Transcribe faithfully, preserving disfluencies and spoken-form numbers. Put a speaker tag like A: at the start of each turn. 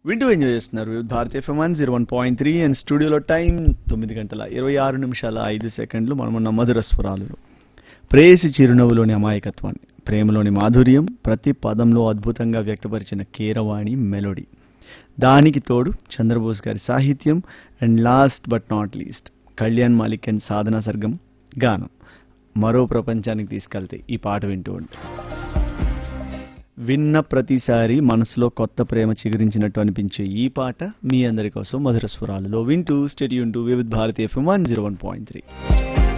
A: వింటూ ఎంజాయ్ చేస్తున్నారు వివిధ భారతీయ FM one zero one point three and స్టూడియోలో టైం తొమ్మిది గంటల ఇరవై ఆరు నిమిషాల ఐదు సెకండ్లు మనమున్న మధుర స్వరాలు. ప్రేయసి చిరునవ్వులోని అమాయకత్వాన్ని, ప్రేమలోని మాధుర్యం ప్రతి పదంలో అద్భుతంగా వ్యక్తపరిచిన కీరవాణి మెలోడీ. దానికి తోడు చంద్రబోస్ గారి సాహిత్యం and last but not least Kalyan Malik and సాధనా సర్గం గానం మరో ప్రపంచానికి తీసుకెళ్తే ఈ పాట వింటూ ఉంటే విన్న ప్రతిసారి మనసులో కొత్త ప్రేమ చిగురించినట్టు అనిపించే ఈ పాట మీ అందరి కోసం మధుర స్వరాలలో వింటూ స్టేడియం టు వివిధ Bharati FM one zero one point three.